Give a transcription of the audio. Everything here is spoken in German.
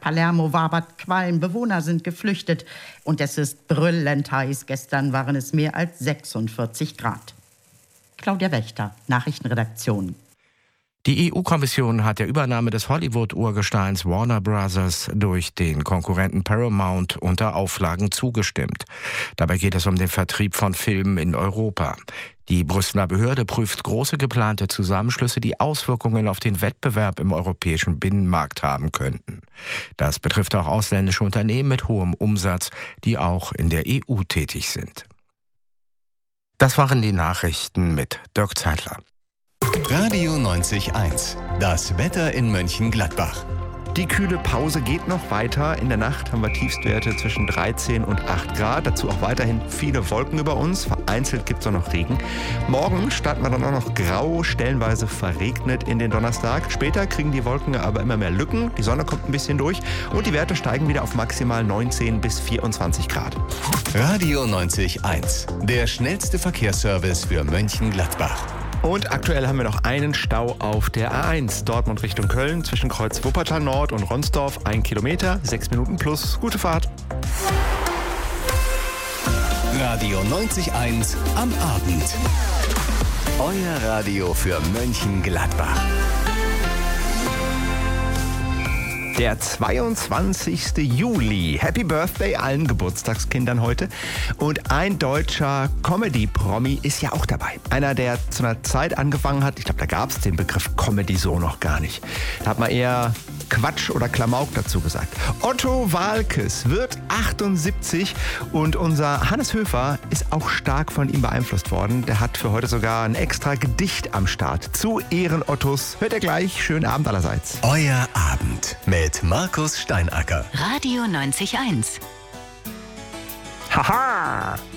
Palermo wabert Qualm, Bewohner sind geflüchtet. Und es ist brüllend heiß. Gestern waren es mehr als 46 Grad. Claudia Wächter, Nachrichtenredaktion. Die EU-Kommission hat der Übernahme des Hollywood-Urgesteins Warner Bros. Durch den Konkurrenten Paramount unter Auflagen zugestimmt. Dabei geht es um den Vertrieb von Filmen in Europa. Die Brüsseler Behörde prüft große geplante Zusammenschlüsse, die Auswirkungen auf den Wettbewerb im europäischen Binnenmarkt haben könnten. Das betrifft auch ausländische Unternehmen mit hohem Umsatz, die auch in der EU tätig sind. Das waren die Nachrichten mit Dirk Zeitler. Radio 90.1. Das Wetter in Mönchengladbach. Die kühle Pause geht noch weiter. In der Nacht haben wir Tiefstwerte zwischen 13 und 8 Grad. Dazu auch weiterhin viele Wolken über uns. Vereinzelt gibt es auch noch Regen. Morgen starten wir dann auch noch grau, stellenweise verregnet in den Donnerstag. Später kriegen die Wolken aber immer mehr Lücken. Die Sonne kommt ein bisschen durch und die Werte steigen wieder auf maximal 19 bis 24 Grad. Radio 90.1. Der schnellste Verkehrsservice für Mönchengladbach. Und aktuell haben wir noch einen Stau auf der A1 Dortmund Richtung Köln zwischen Kreuz Wuppertal Nord und Ronsdorf. 1 Kilometer, 6 Minuten plus. Gute Fahrt. Radio 90.1 am Abend. Euer Radio für Mönchengladbach. Der 22. Juli. Happy Birthday allen Geburtstagskindern heute. Und ein deutscher Comedy-Promi ist ja auch dabei. Einer, der zu einer Zeit angefangen hat, ich glaube, da gab es den Begriff Comedy so noch gar nicht. Da hat man eher Quatsch oder Klamauk dazu gesagt. Otto Waalkes wird 78 und unser Hannes Höfer ist auch stark von ihm beeinflusst worden. Der hat für heute sogar ein extra Gedicht am Start. Zu Ehren Ottos. Hört ihr gleich. Schönen Abend allerseits. Euer Abend mit Markus Steinacker. Radio 90.1. Haha!